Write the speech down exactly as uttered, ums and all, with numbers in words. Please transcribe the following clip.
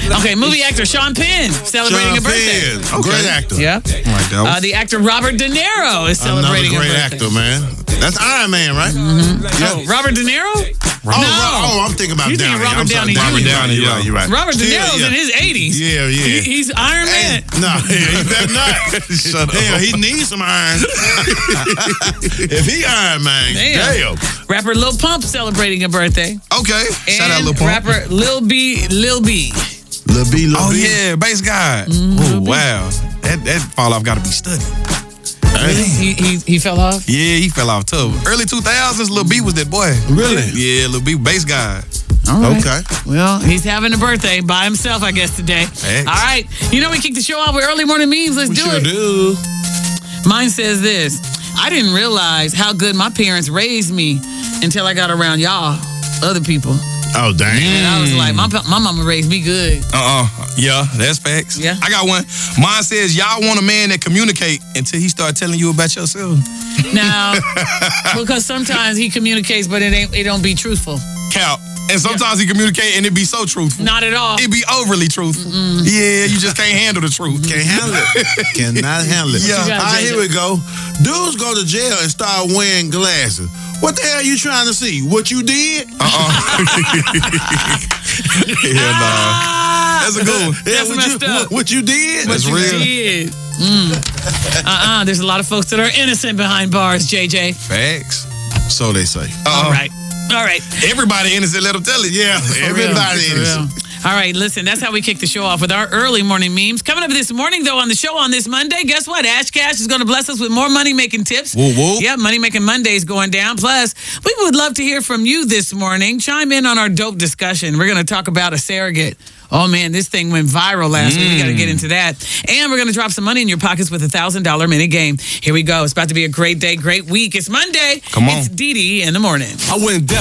Okay, movie actor Sean Penn celebrating Sean a birthday. Penn. Okay. Great actor. Yeah. Like that Uh, the actor Robert De Niro is celebrating Another a great birthday. actor, man. That's Iron Man, right? Mm-hmm. Yeah. Oh, Robert De Niro? Oh, no. oh, I'm thinking about You're Downey. thinking Robert I'm sorry, Downey Robert Junior Downey. You're right. You're right. Robert De Still, Niro's yeah. in his eighties. Yeah, yeah. He, he's Iron Man. No, yeah, he better not. Shut Hell, up. he needs some iron. If he Iron Man, Damn. damn. Rapper Lil Pump celebrating a birthday. Okay. And Shout out Lil Pump. rapper Lil B, Lil B. Lil B, Lil Oh B. yeah, bass guy. Mm-hmm. Oh wow, that that fall off got to be studied. He, he he fell off. Yeah, he fell off tough. Early two thousands, Lil B was that boy. Really? Yeah, Lil B, bass guy. All right. Okay. Well, he's having a birthday by himself, I guess, today. Thanks. All right. You know, we kick the show off with early morning memes. Let's We do sure it. do. Mine says this. I didn't realize how good my parents raised me until I got around y'all, other people. Oh, dang. And I was like, my, pa- my mama raised me good. Uh uh Yeah, that's facts. Yeah. I got one. Mine says y'all want a man that communicate until he start telling you about yourself. Now, because sometimes he communicates, but it ain't. It don't be truthful. Cap. And sometimes he communicate and it be so truthful. Not at all. It be overly truthful. Yeah, you just can't handle the truth. Can't handle it. Cannot handle it. Yeah. You got All right, J J. here we go. Dudes go to jail and start wearing glasses. What the hell are you trying to see? What you did? Uh-uh. Yeah, nah. That's a good one. Yeah, That's what messed you, up. What, what you did? That's You real. did. Mm. Uh-uh. There's a lot of folks that are innocent behind bars, J J. Facts. So they say. All right. All right. Everybody innocent, let them tell it. Yeah, everybody For real. innocent. All right, listen, that's how we kick the show off with our early morning memes. Coming up this morning, though, on the show on this Monday, guess what? Ash Cash is going to bless us with more money-making tips. Whoop, whoop. Yep, Money-Making Monday's going down. Plus, we would love to hear from you this morning. Chime in on our dope discussion. We're going to talk about a surrogate. Oh, man, this thing went viral last mm. week. We got to get into that. And we're going to drop some money in your pockets with a one thousand dollars minute game. Here we go. It's about to be a great day, great week. It's Monday. Come on. It's Dee Dee in the morning. I went down.